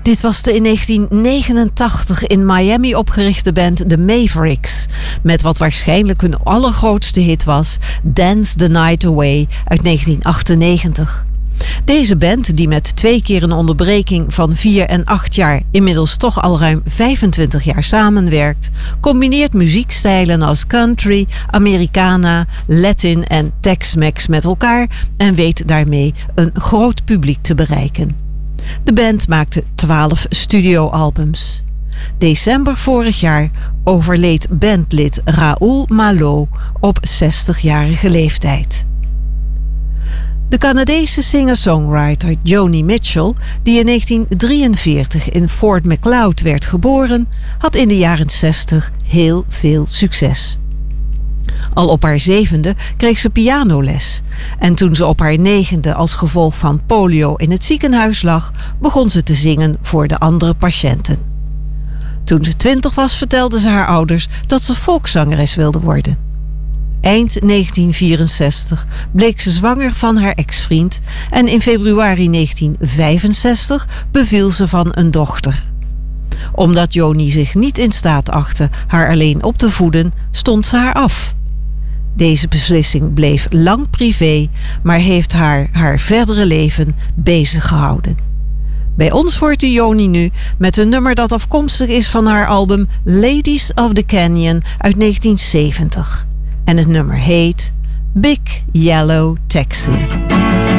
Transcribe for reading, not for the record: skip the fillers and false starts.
Dit was de in 1989 in Miami opgerichte band The Mavericks, met wat waarschijnlijk hun allergrootste hit was, Dance the Night Away uit 1998. Deze band, die met 2 keer een onderbreking van 4 en 8 jaar inmiddels toch al ruim 25 jaar samenwerkt, combineert muziekstijlen als country, Americana, Latin en Tex-Mex met elkaar en weet daarmee een groot publiek te bereiken. De band maakte 12 studioalbums. December vorig jaar overleed bandlid Raoul Malo op 60-jarige leeftijd. De Canadese singer-songwriter Joni Mitchell, die in 1943 in Fort Macleod werd geboren, had in de jaren 60 heel veel succes. Al op haar 7e kreeg ze pianoles en toen ze op haar 9e als gevolg van polio in het ziekenhuis lag, begon ze te zingen voor de andere patiënten. Toen ze 20 was, vertelde ze haar ouders dat ze volkszangeres wilde worden. Eind 1964 bleek ze zwanger van haar ex-vriend en in februari 1965 beviel ze van een dochter. Omdat Joni zich niet in staat achtte haar alleen op te voeden, stond ze haar af. Deze beslissing bleef lang privé, maar heeft haar verdere leven bezig gehouden. Bij ons hoort u Joni nu met een nummer dat afkomstig is van haar album Ladies of the Canyon uit 1970. En het nummer heet Big Yellow Taxi.